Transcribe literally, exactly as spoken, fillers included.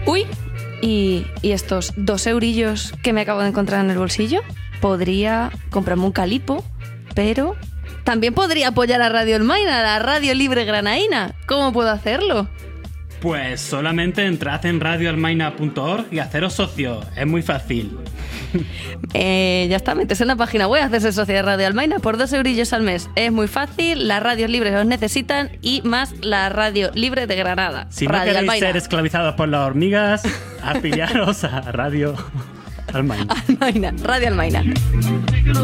Uy, ¿y, y estos dos eurillos que me acabo de encontrar en el bolsillo? Podría comprarme un calipo, pero también podría apoyar a Radio Almaina, la radio libre granaína. ¿Cómo puedo hacerlo? Pues solamente entrad en radio almaina punto org y haceros socio. Es muy fácil. Eh, ya está, metes en la página web, hacerse socio de Radio Almaina por dos eurillos al mes. Es muy fácil, las radios libres os necesitan y más la radio libre de Granada. Si no Radio queréis Almaina. ser esclavizados por las hormigas, afiliaros a Radio Almaina. Almaina, Radio Almaina.